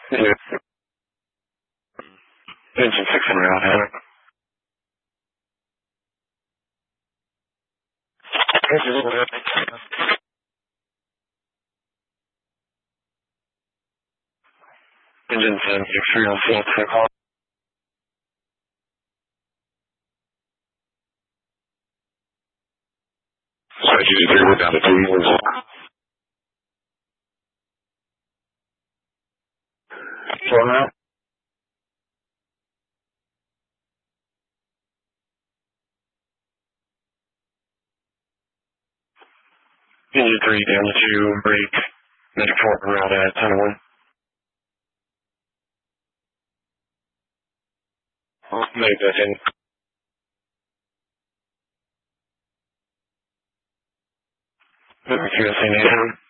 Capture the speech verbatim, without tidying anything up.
Yeah. Engine six and route, Hannah. Engine ten, six three on full tip. Sorry, G three, we're down to two units. Four now? Engine three down to two, break. Medic four route at ten one. Medic that's in. Q S A Nation.